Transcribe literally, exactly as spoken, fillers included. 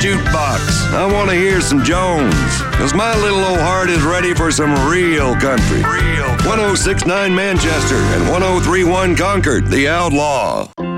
jukebox. I want to hear some Jones, because my little old heart is ready for some real country. Real country. one oh six point nine Manchester and one oh three point one Concord, The Outlaw.